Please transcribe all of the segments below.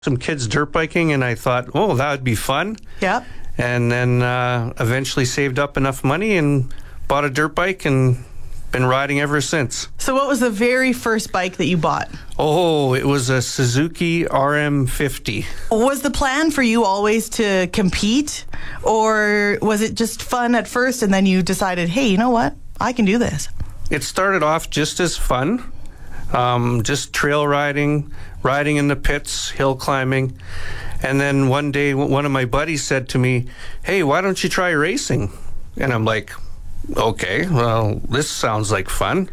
some kids dirt biking, and I thought, oh, that would be fun. Yep. And then eventually saved up enough money and bought a dirt bike and been riding ever since. So what was the very first bike that you bought? Oh, it was a Suzuki RM50. Was the plan for you always to compete, or was it just fun at first and then you decided, hey, you know what? I can do this. It started off just as fun, just trail riding, riding in the pits, hill climbing. And then one day, one of my buddies said to me, hey, why don't you try racing? And I'm like, okay, well, this sounds like fun.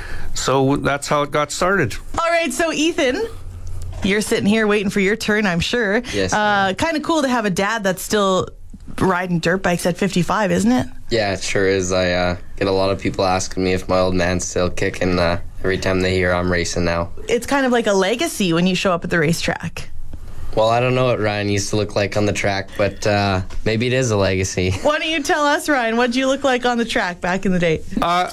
So that's how it got started. All right, so Ethan, you're sitting here waiting for your turn, I'm sure. Yes. Kind of cool to have a dad that's still riding dirt bikes at 55, isn't it? Yeah, it sure is. I get a lot of people asking me if my old man's still kicking every time they hear I'm racing now. It's kind of like a legacy when you show up at the racetrack. Well, I don't know what Ryan used to look like on the track, but maybe it is a legacy. Why don't you tell us, Ryan, what did you look like on the track back in the day?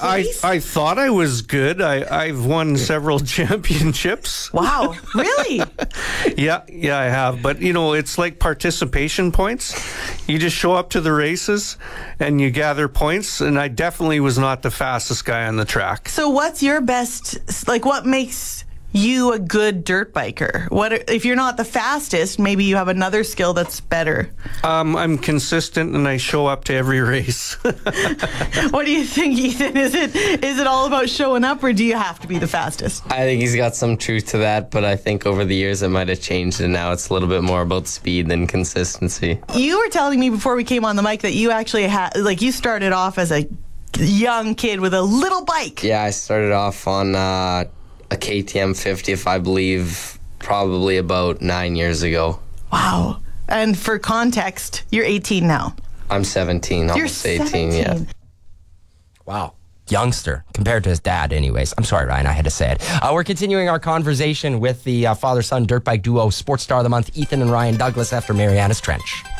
I thought I was good. I've won several championships. Wow, really? Yeah, I have. But, it's like participation points. You just show up to the races and you gather points, and I definitely was not the fastest guy on the track. So what's your best, what makes you a good dirt biker? What if you're not the fastest? Maybe you have another skill that's better. I'm consistent and I show up to every race. What do you think, Ethan? Is it all about showing up, or do you have to be the fastest? I think he's got some truth to that, but I think over the years it might have changed, and now it's a little bit more about speed than consistency. You were telling me before we came on the mic that you actually you started off as a young kid with a little bike. Yeah, I started off on a KTM 50th, I believe, probably about 9 years ago. Wow. And for context, you're 18 now. I'm 17, almost 18, yeah. Wow. Youngster compared to his dad anyways. I'm sorry, Ryan, I had to say it. We're continuing our conversation with the father-son dirt bike duo Sports Star of the Month, Ethan and Ryan Douglas, after Mariana's Trench.